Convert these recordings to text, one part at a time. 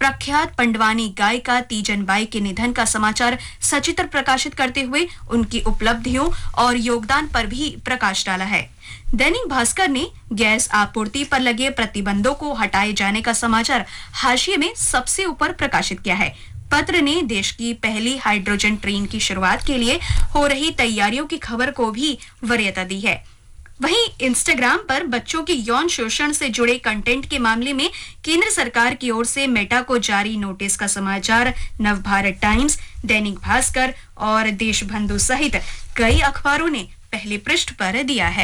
प्रख्यात पंडवानी गायिका तीजन बाई के निधन का समाचार सचित्र प्रकाशित करते हुए उनकी उपलब्धियों और योगदान पर भी प्रकाश डाला है। दैनिक भास्कर ने गैस आपूर्ति पर लगे प्रतिबंधों को हटाए जाने का समाचार हाशिए में सबसे ऊपर प्रकाशित किया है। पत्र ने देश की पहली हाइड्रोजन ट्रेन की शुरुआत के लिए हो रही तैयारियों की खबर को भी वरीयता दी है। वहीं इंस्टाग्राम पर बच्चों के यौन शोषण से जुड़े कंटेंट के मामले में केंद्र सरकार की ओर से मेटा को जारी नोटिस का समाचार नवभारत टाइम्स, दैनिक भास्कर और देशबंधु सहित कई अखबारों ने पहले पृष्ठ पर दिया है।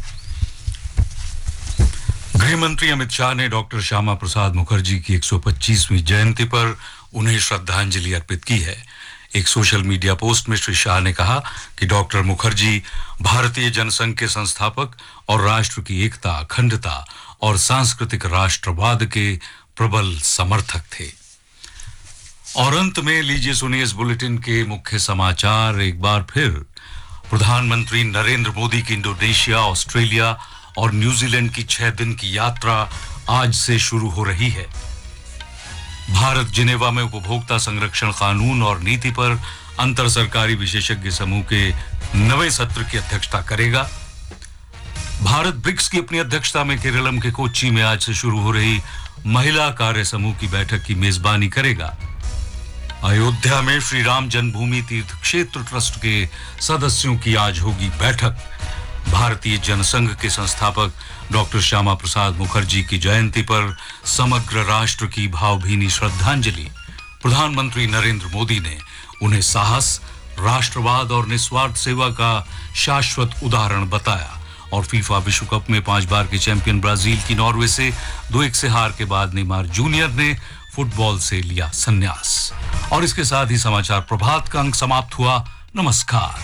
गृह मंत्री अमित शाह ने डॉक्टर श्यामा प्रसाद मुखर्जी की 125वीं जयंती पर उन्हें श्रद्धांजलि अर्पित की है। एक सोशल मीडिया पोस्ट में श्री शाह ने कहा कि डॉक्टर मुखर्जी भारतीय जनसंघ के संस्थापक और राष्ट्र की एकता, अखंडता और सांस्कृतिक राष्ट्रवाद के प्रबल समर्थक थे। और अंत में लीजिए सुनिए इस बुलेटिन के मुख्य समाचार एक बार फिर। प्रधानमंत्री नरेंद्र मोदी की इंडोनेशिया, ऑस्ट्रेलिया और न्यूजीलैंड की 6 दिन की यात्रा आज से शुरू हो रही है। भारत जिनेवा में उपभोक्ता संरक्षण कानून और नीति पर अंतर सरकारी विशेषज्ञ समूह के 9वें सत्र की अध्यक्षता करेगा। भारत ब्रिक्स की अपनी अध्यक्षता में केरलम के कोच्चि में आज से शुरू हो रही महिला कार्य समूह की बैठक की मेजबानी करेगा। अयोध्या में श्री राम जन्मभूमि तीर्थ क्षेत्र ट्रस्ट के सदस्यों की आज होगी बैठक। भारतीय जनसंघ के संस्थापक डॉक्टर श्यामा प्रसाद मुखर्जी की जयंती पर समग्र राष्ट्र की भावभीनी श्रद्धांजलि। प्रधानमंत्री नरेंद्र मोदी ने उन्हें साहस, राष्ट्रवाद और निस्वार्थ सेवा का शाश्वत उदाहरण बताया। और फीफा विश्व कप में 5 बार के चैंपियन ब्राजील की नॉर्वे से 2-1 से हार के बाद नेमार जूनियर ने फुटबॉल से लिया संन्यास। और इसके साथ ही समाचार प्रभात का अंक समाप्त हुआ। नमस्कार।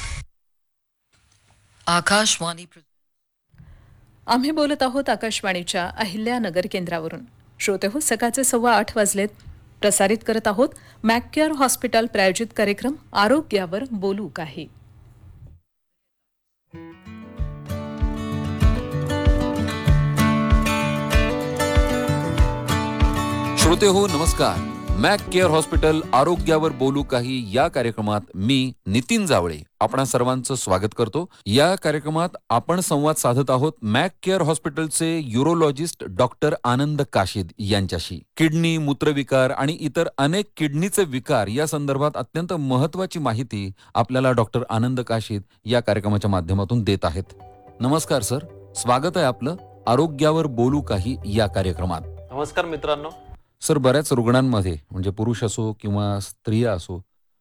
आकाशवाणी आम्ही बोलत आहोत आकाशवाणीच्या अहिल्यानगर केंद्रावरून। श्रोते हो, सकाळचे 8:15 वाजलेत। प्रसारित करत आहोत मॅककेअर हॉस्पिटल प्रायोजित कार्यक्रम आरोग्यावर बोलू काही। श्रोते हो, नमस्कार। मॅक केअर हॉस्पिटल आरोग्यावर बोलू काही या कार्यक्रमात मी नितीन जावळे आपणा सर्वांचं स्वागत करतो। या कार्यक्रमात आपण संवाद साधत आहोत मॅक केअर हॉस्पिटलचे यूरोलॉजिस्ट डॉक्टर आनंद काशीद यांच्याशी। किडनी, मूत्रविकार आणि इतर अनेक किडनीचे विकार या संदर्भात अत्यंत महत्त्वाची माहिती आपल्याला डॉक्टर आनंद काशीद या कार्यक्रमाच्या माध्यमातून देत आहेत। नमस्कार सर, स्वागत आहे आपलं आरोग्यावर बोलू काही या कार्यक्रमात। नमस्कार मित्रांनो। सर, बऱ्याच रुग्णांमध्ये म्हणजे पुरुष असो किंवा स्त्रिया असो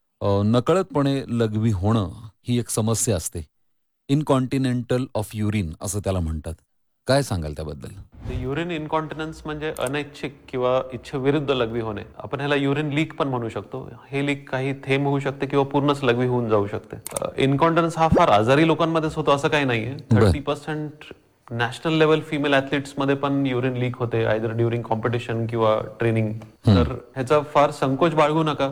नकळतपणे लघवी होणं ही एक समस्या असते। इनकॉन्टिनेंटल ऑफ युरिन असं त्याला म्हणतात। काय सांगाल त्याबद्दल? युरिन इनकॉन्टिनन्स म्हणजे अनैच्छिक किंवा इच्छेविरुद्ध लघवी होणे। आपण ह्याला युरिन लीक पण म्हणू शकतो। हे लीक काही थेंब होऊ शकते किंवा पूर्णच लघवी होऊन जाऊ शकते। इनकॉन्टिनन्स हा फार आजारी लोकांमध्येच होतो असं काही नाहीये। 30% नॅशनल लेवल फिमेल ऍथलीट्स मध्ये पण युरिन लीक होते, आयदर ड्युरिंग कॉम्पिटिशन किंवा ट्रेनिंग। तर ह्याचा फार संकोच बाळगू नका।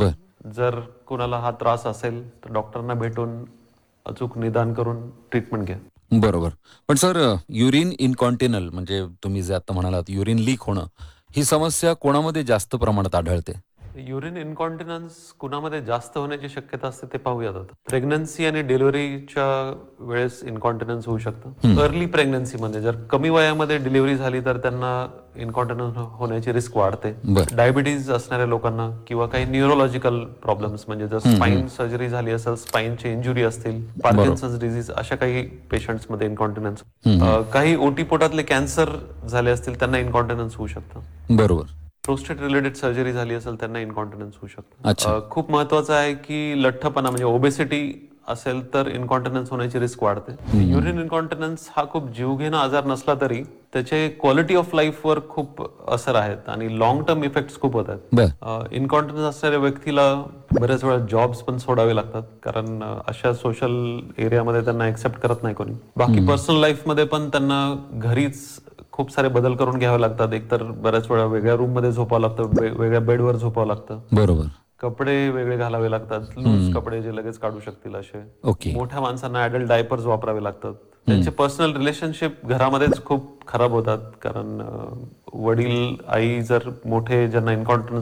जर कुणाला हा त्रास असेल तर डॉक्टरना भेटून अचूक निदान करून ट्रीटमेंट घ्या। बरोबर। पण सर, युरिन इनकॉन्टिनल म्हणजे तुम्ही जे आता म्हणालात युरिन लीक होणं, ही समस्या कोणामध्ये जास्त प्रमाणात आढळते? युरिन इनकॉन्टिनन्स कुणामध्ये जास्त होण्याची शक्यता असते ते पाहूयात आता। प्रेग्नन्सी आणि डिलिव्हरीच्या वेळेस इनकॉन्टिनन्स होऊ शकतं। अर्ली प्रेग्नन्सी मध्ये जर कमी वयामध्ये डिलिव्हरी झाली तर त्यांना इनकॉन्टिनन्स होण्याची रिस्क वाढते। डायबिटीज असणाऱ्या लोकांना किंवा काही न्यूरोलॉजिकल प्रॉब्लेम्स म्हणजे जर स्पाइन सर्जरी झाली असेल, स्पाइनची इंजुरी असतील, पार्किन्सन्स डिझीज, अशा काही पेशंट्स मध्ये इनकॉन्टिनन्स, काही ओटीपोटातले कॅन्सर झाले असतील त्यांना इनकॉन्टिनन्स होऊ शकतं। बरोबर। प्रोस्टेट रिलेटेड सर्जरी झाली असेल त्यांना इनकॉन्टिनन्स होऊ शकतं। खूप महत्वाचं आहे की लठ्ठपणा म्हणजे ओबेसिटी असेल तर इनकॉन्टिनन्स होण्याची रिस्क वाढते। युरिन इनकॉन्टिनन्स हा खूप जीवघेणा आजार नसला तरी त्याचे क्वालिटी ऑफ लाईफ वर खूप असर आहेत आणि लॉंग टर्म इफेक्ट्स खूप होत आहेत। इनकॉन्टिनन्स असणाऱ्या व्यक्तीला बऱ्याच वेळा जॉब्स पण सोडावे लागतात, कारण अशा सोशल एरियामध्ये त्यांना एक्सेप्ट करत नाही कोणी। बाकी पर्सनल लाईफ मध्ये पण त्यांना घरीच खूप सारे बदल करून घ्यावे लागतात। एकतर बऱ्याच वेळा वेगळ्या रूम मध्ये झोपावं लागतं, वेगळ्या बेडवर झोपावं लागतं। बरोबर। कपडे वेगळे घालावे लागतात, लूज कपडे जे लगेच काढू शकतील असे। मोठ्या माणसांना ऍडल्ट डायपर्स वापरावे लागतात। त्यांचे पर्सनल रिलेशनशिप घरामध्येच खूप खराब होतात, कारण वडील आई जर मोठे ज्यांना इनकॉन्टिनन्स